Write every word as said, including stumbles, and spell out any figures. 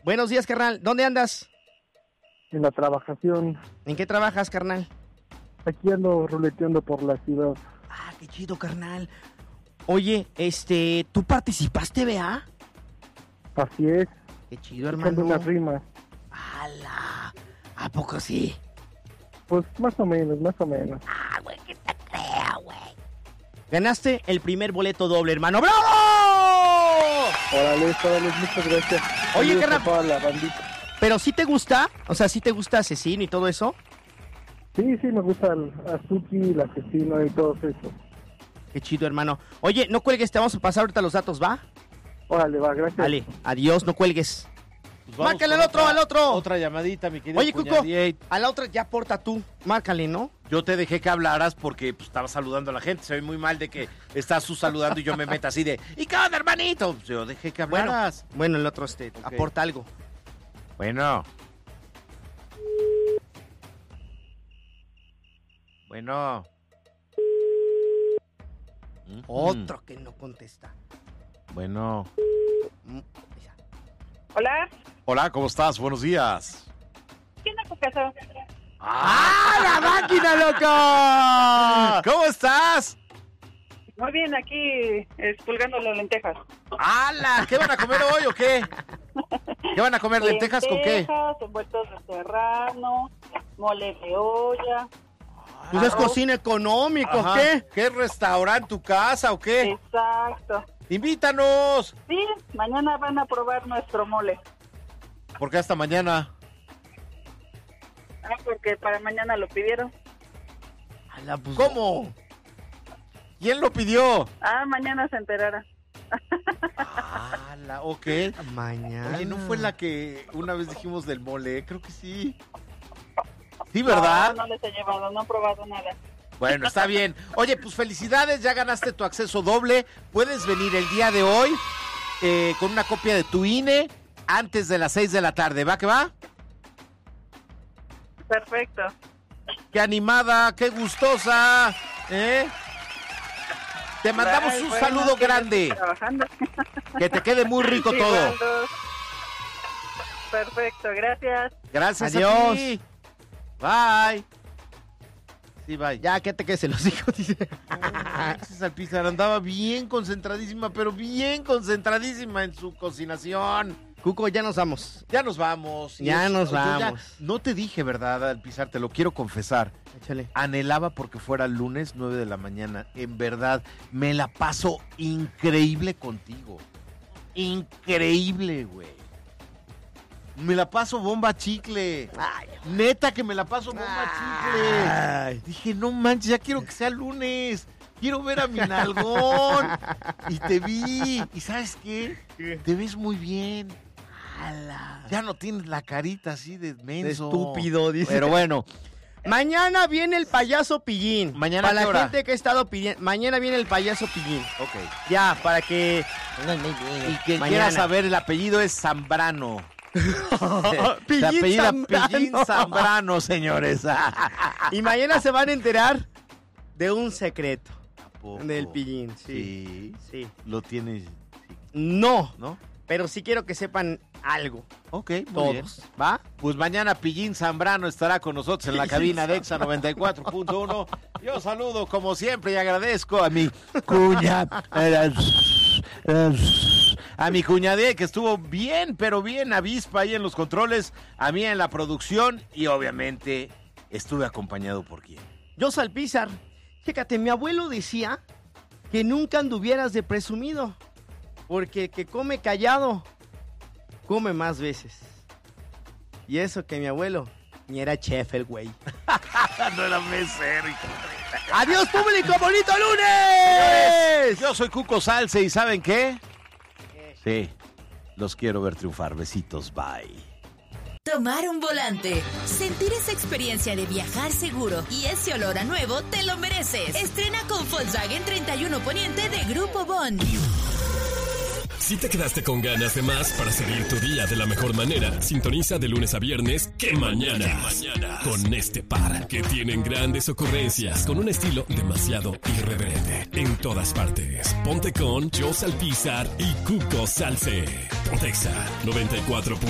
Buenos días, carnal. ¿Dónde andas? En la trabajación. ¿En qué trabajas, carnal? Aquí ando ruleteando por la ciudad. Ah, qué chido, carnal. Oye, este, ¿tú participaste, vea? Así es. Qué chido, Echando hermano. unas rimas. ¡Hala! ¿A poco sí? Pues más o menos, más o menos. Ah, güey, que te crea, güey. Ganaste el primer boleto doble, hermano. ¡Bravo! Órale, órale, muchas gracias. Oye, Saludos carnal. a toda la bandita. ¿Pero sí te gusta? O sea, ¿sí te gusta Asesino y todo eso? Sí, sí, me gusta el Azuki, el Asesino y todo eso. Qué chido, hermano. Oye, no cuelgues, te vamos a pasar ahorita los datos, ¿va? Órale, va, gracias. Dale, adiós, no cuelgues. Pues vamos Márcale con al otro, otra- al otro. Otra llamadita, mi querido Oye, Cuco, Cuñadier. a la otra ya porta tú. Márcale, ¿no? Yo te dejé que hablaras porque pues, estaba saludando a la gente. Se ve muy mal de que estás tú saludando y yo me meta así de ¿y qué onda, hermanito? Pues, yo dejé que Bueno, hablaras. bueno, el otro este, Ok. aporta algo. Bueno. Bueno. Ujú. Otro que no contesta. Bueno. Mm, ya. Hola, Hola, ¿cómo estás? Buenos días. ¿quién es tu casa? ¡Ah, la máquina, loco! ¿Cómo estás? Muy bien, aquí expulgando las lentejas. ¡Hala! ¿Qué van a comer hoy o qué? ¿Qué van a comer? ¿Lentejas con qué? Lentejas, envueltos de serrano, mole de olla. Pues es arroz. cocina económico, Ajá. ¿qué? ¿Qué restaurante, tu casa o qué? Exacto. ¡Invítanos! Sí, mañana van a probar nuestro mole. Porque hasta mañana. Ah, porque para mañana lo pidieron. Ala, pues, ¿Cómo? ¿Quién lo pidió? Ah, mañana se enterará. Ah, la, ok. Mañana. Oye, ¿no fue la que una vez dijimos del mole? Creo que sí. Sí, ¿verdad? No, no les he llevado, no he probado nada. Bueno, está bien. Oye, pues felicidades, ya ganaste tu acceso doble. Puedes venir el día de hoy eh, con una copia de tu I N E antes de las seis de la tarde. ¿Va que va? Perfecto. ¡Qué animada! ¡Qué gustosa! ¿Eh? Te mandamos Ay, un bueno, saludo que grande. estoy trabajando. Que te quede muy rico todo. Igual, dos. Perfecto, gracias. Gracias Adiós. a ti. Bye. Sí, bye. Ya, que te quedes los hijos, dice. Alexis Alpizar andaba bien concentradísima, pero bien concentradísima en su cocinación. Cuco, ya nos vamos. Ya nos vamos. Y Ya es- nos yo ya vamos. no te dije, ¿verdad, Alpizar? Te lo quiero confesar. Échale. Anhelaba porque fuera lunes nueve de la mañana. En verdad, me la paso increíble contigo. Increíble, güey. Me la paso bomba chicle. Ay, Neta que me la paso bomba chicle. ay. Dije, no manches, ya quiero que sea lunes. Quiero ver a mi nalgón. Y te vi. ¿Y sabes qué? Te ves muy bien. Ala. Ya no tienes la carita así de De menso. estúpido, dice. Pero bueno, Mañana viene el payaso Pillín. ¿Mañana Para a qué la hora? gente que ha estado pidiendo. Mañana viene el payaso Pillín. ok. Ya, para que. Y quien Mañana. quiera saber, el apellido es Zambrano. Pillín Se apellida Zambrano. Pillín Zambrano, señores. Y mañana se van a enterar de un secreto poco? del Pillín. Sí. Sí. Sí. Lo tienes, No, ¿no? pero sí quiero que sepan algo. Ok, muy bien. Todos. ¿Va? Pues mañana Pillín Zambrano estará con nosotros en la cabina de Exa noventa y cuatro punto uno. Yo saludo como siempre y agradezco a mi cuña, a mi cuñadé que estuvo bien, pero bien avispa ahí en los controles, a mí en la producción y obviamente estuve acompañado por quién. Yo Salpizar. Fíjate, mi abuelo decía que nunca anduvieras de presumido. Porque el que come callado, come más veces. Y eso que mi abuelo ni era chef el güey. No era mesero. ¡Adiós, público! ¡Bonito lunes! Yo soy Cuco Salce y ¿saben qué? Sí, los quiero ver triunfar. Besitos, bye. Tomar un volante, sentir esa experiencia de viajar seguro y ese olor a nuevo te lo mereces. Estrena con Volkswagen treinta y uno Poniente de Grupo Bond. Si te quedaste con ganas de más para seguir tu día de la mejor manera, sintoniza de lunes a viernes ¡Qué mañana! Con este par que tienen grandes ocurrencias con un estilo demasiado irreverente. En todas partes, ponte con Joe Salpizar y Cuco Salce. Por Exa noventa y cuatro.